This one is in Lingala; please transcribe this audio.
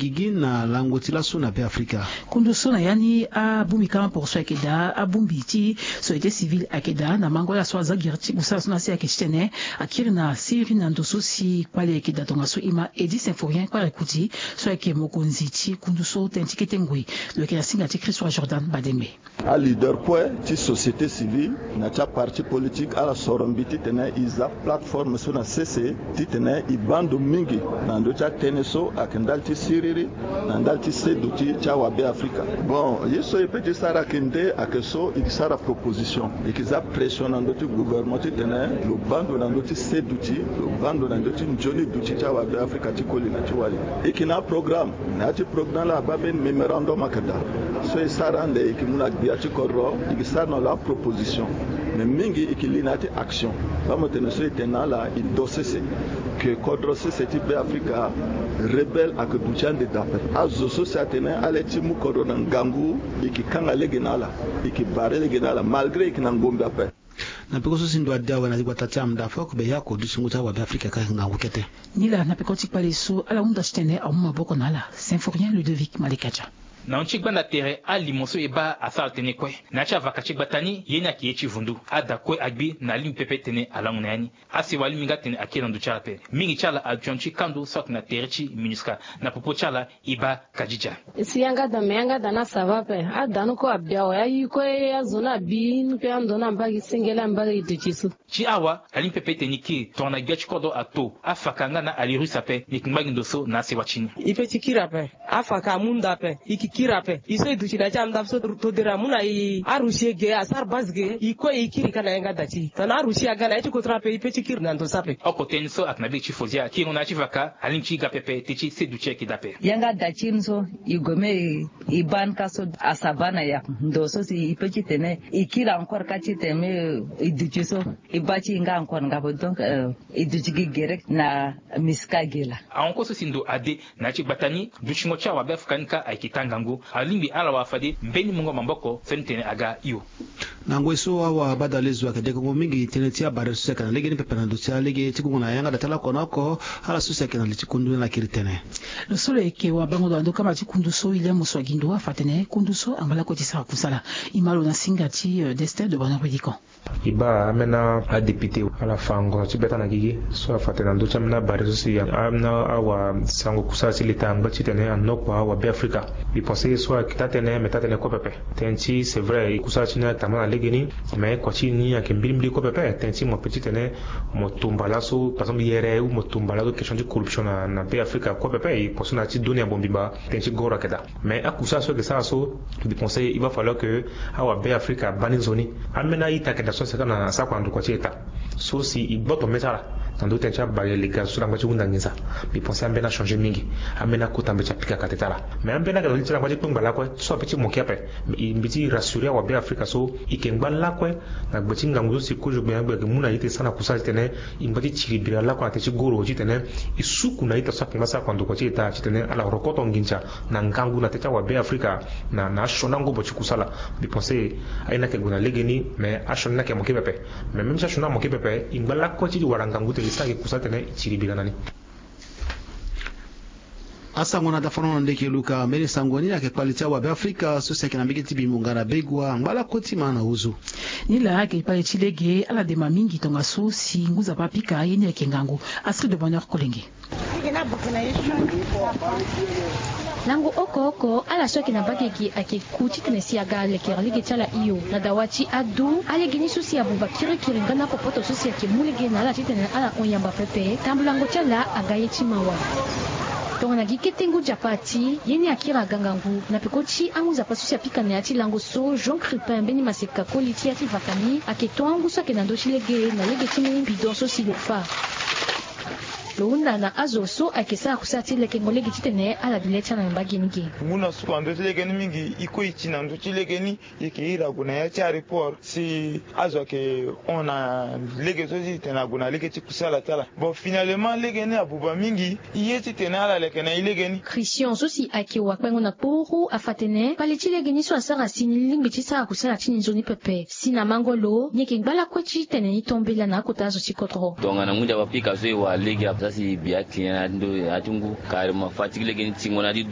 gigi na langotila suna pe Afrika. Kundu suna yani abumi kama porso akeda abumbiti société civile akeda na mangola so azagirti kusala suna si akestene akiri na siri na ndoso si kwale akeda tonga so ima edi symphorien kwa rekuti so ake mokonziti kundu so tentikete ngui le kena singa ti Christ Jordan Badembe. A leader point ti société civile na cha parti politique ala sorombiti tena iza plateforme so na CC ti tena ibando mingi na ndo cha teneso akendalti siriri na ndalti seduti cha wabe Afrika. Bon, yiso epeti sara kende akeso ikisara proposition ikiza pression na ndo ti gouvernement ti tena lo bando na ndo ti seduti lo bando na ndo ti njoni duti cha wabe Afrika ti koli na ti wali ikina programme na ti programme la baben memorandum akada so isara nde ikimuna gbiya ti korro ikisara na la proposition mais mingi ikilina ti action vamos tena so itena la idosese que kodro se type Afrika rebelle ak duchande d'appel azo so satena aleti mu kodro na ngangu ikikanga legenala ikibare legenala malgré ikinangombe appel na pikoso sindo adawa na zigwa tatia mdafa ko be yako disunguta wa Afrika ka ngangu kete nila na pikoti paleso ala unda stene au maboko nala Symphorien Ludovic Malekaja na nchigba na tere ali moso eba asal tene kwe na cha vakachi batani yena ki echi vundu ada kwe agbi na lim pepe tene alang nani asi wali minga tene akela ndu chala pe mingi chala adjonchi kandu sok na tere chi minuska na popo chala iba kajija siyanga da menga da na savape adanu ko abyawo ya ko ya zona bin pe andona mbagi singela mbagi dichisu chi awa alim pepe tene ki tona gachi kodo ato afakanga na aliru sape nikmbagi ndoso na sewachini ipe chikira pe afaka munda pe kirape iso duchida chamda so todira muna I arushie ge asar bazge iko ikiri kana yenga dachi tana arushie gana echi kotrape ipechi kir nando sape oko tenso aknabi chifozia kiro na chivaka alimchi gapepe tichi seduche kidape yenga dachi nso igome iban kaso asabana ya ndoso si ipechi tene ikira encore kachi teme iduchiso ibachi nga encore ngabo donc iduchi gerek na miskagela aonko so sindo ade na chibatani duchingo cha wa befkanika aikitanga alimbi ala wafade mbeni mungo mamboko sentene aga iyo nangweso wa badalezo akadeka ngomingi tenetia bare suseka na legeni pepe na dosia lege tikunguna yanga datala konako hala suseka na litikundu na kiritene le sole ke wa bango ndo kama tikundu so ile muswagindo wa fatene kundu so angala ko tisara kusala imalo na singati destin de bonheur prédicant iba amena a député ala fango tibeta na gigi so fatena ndo chamna bare susia amna awa sango kusala silita ngati tene anokwa wa be Afrika pensez soit que tatene metatene ko pepe tenti c'est vrai ikusa china tamana legeni mais ko chini ya kimbilimbi ko pepe tenti mo petit tene mo tumbalaso par exemple yere ou mo tumbalaso question de corruption na pe Afrika ko pepe pour ça na ti dunia bombiba tenti gora keda mais akusa so que ça so de conseil il va falloir que awa be Afrika banizoni amena ita keda so c'est na sa kwa ndo ko cheta so si iboto metala tando tencha baye liga sura ngwa chunda ngisa bi penser ambena changer mingi amena ko tambe chapika katetala mais ambena ga litira ngwa chipung balakwe so petit mokiape mbiti rassurer wa be Afrika so ikengba lakwe na gbeti ngangu si ko jobe ngba ke muna yite sana kusa tene imbati chiribira lakwa te chigoro jitene isuku na ita sakwa sa kwando ko chita chitene ala rokoto ngincha na ngangu na techa wa be Afrika na shona ngobo chikusala bi penser aina ke guna legeni mais ashona ke mokipepe mais même shona mokipepe imbala ko chi warangangu isaki kusatene chiribira nani asangona dafono ndeke luka mbele sangoni yake kwalita wa Afrika sosia kina mbigiti bimungara begwa ngala koti mana uzu nila yake pale chilege ala dema mingi tonga so si nguza papika yeni yake ngangu Astrid de Bonheur Kolenge nangu oko ala soki na bakeki akekuti tenesi aga lekera lege chala iyo na dawachi adu ale geni susi ya buba kiri ngana popoto susi ya kimulege na ala titene ala onyamba pepe tambulango chala aga yechimawa tongana giketengu japati yeni akira gangangu na pikochi amuza pasusi ya pika na yati lango so Jean Cripin beni maseka koliti yati vakani aketongu so kenando chilege na lege chimi bidon so silofa Lunda na azo so akesa kusati leke ngolegi titene ala bilecha na mbagi niki muna so ando tilegeni mingi iko ichina ndo tilegeni yeke guna ya cha report si azo ke ona lege so titena guna lege tikusala tala bon finalement legeni abuba mingi yeti tena ala leke na ilegeni Christian so si akiwa kwengo na poru afatene pale tilegeni so asara sinilimbi tisa kusala chini zoni pepe sina mangolo nyeke gbala kwechi tene ni tombela na kotazo chikotro donga na muja wapika so wa lege sasi biya client ndo atungu karima fatigile geni tingona di